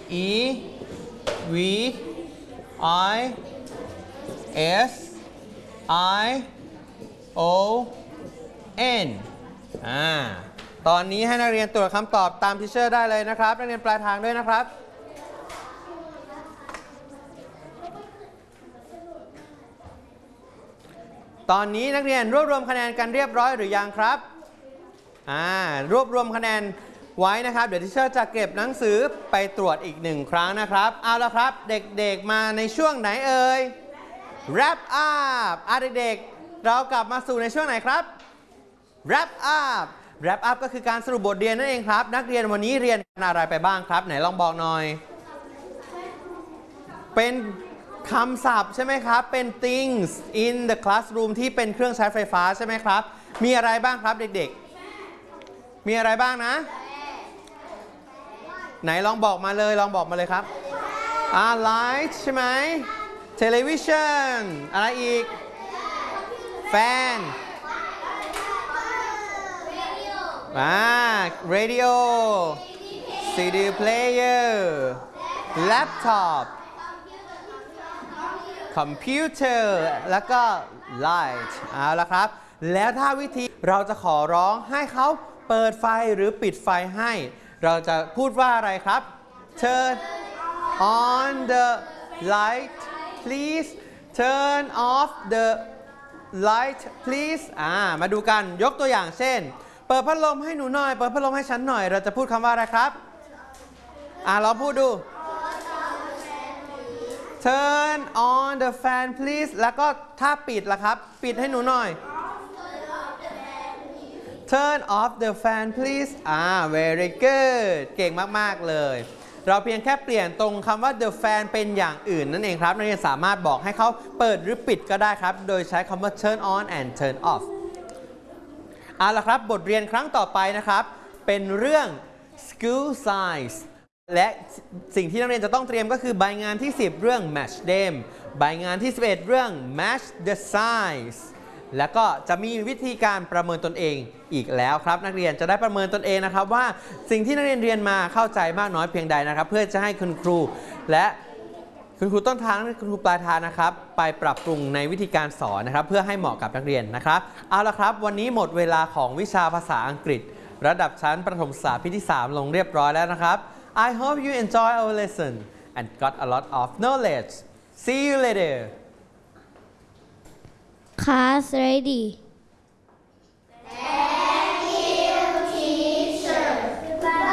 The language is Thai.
E V I S I O N ตอนนี้ให้นักเรียนตรวจคำตอบตามทิเชอร์ได้เลยนะครับนักเรียนปลายทางด้วยนะครับตอนนี้นักเรียนรวบรวมคะแนนกันเรียบร้อยหรือยังครับรวบรวมคะแนนไว้นะครับเดี๋ยวทิเชอร์จะเก็บหนังสือไปตรวจอีก1 ครั้งนะครับเอาละครับเด็กๆมาในช่วงไหนเอ่ย wrap up เด็กๆเรากลับมาสู่ในช่วงไหนครับ wrap up ก็คือการสรุปบทเรียนนั่นเองครับนักเรียนวันนี้เรียนอะไรไปบ้างครับไหนลองบอกหน่อยเป็นคำศัพท์ใช่ไหมครับเป็น things in the classroom ที่เป็นเครื่องใช้ไฟฟ้าใช่ไหมครับมีอะไรบ้างครับเด็กๆมีอะไรบ้างนะไหนลองบอกมาเลยครับlight ใช่ไหม television อะไรอีก fan radio CD player laptop computer แล้วก็ light เอาละครับแล้วถ้าวิธีเราจะขอร้องให้เขาเปิดไฟหรือปิดไฟให้เราจะพูดว่าอะไรครับ turn on the light please turn off the light please มาดูกันยกตัวอย่างเช่นเปิดพัดลมให้หนูหน่อยเปิดพัดลมให้ฉันหน่อยเราจะพูดคำว่าอะไรครับลองพูดดู turn on the fan please แล้วก็ถ้าปิดล่ะครับปิดให้หนูหน่อย turn off the fan please very good เก่งมากๆเลยเราเพียงแค่เปลี่ยนตรงคำว่า the fan เป็นอย่างอื่นนั่นเองครับนักเรียนสามารถบอกให้เขาเปิดหรือปิดก็ได้ครับโดยใช้คำว่า turn on and turn offเอาละครับบทเรียนครั้งต่อไปนะครับเป็นเรื่อง school science และสิ่งที่นักเรียนจะต้องเตรียมก็คือใบงานที่10เรื่อง match them ใบงานที่11เรื่อง match the size แล้วก็จะมีวิธีการประเมินตนเองอีกแล้วครับนักเรียนจะได้ประเมินตนเองนะครับว่าสิ่งที่นักเรียนเรียนมาเข้าใจมากน้อยเพียงใดนะครับเพื่อจะให้คุณครูและคุณครูต้นทางและคุณครูปลายทางนะครับไปปรับปรุงในวิธีการสอนนะครับเพื่อให้เหมาะกับนักเรียนนะครับเอาละครับวันนี้หมดเวลาของวิชาภาษาอังกฤษระดับชั้นประถมศึกษาปีที่3ลงเรียบร้อยแล้วนะครับ I hope you enjoy our lesson and got a lot of knowledge see you later Class ready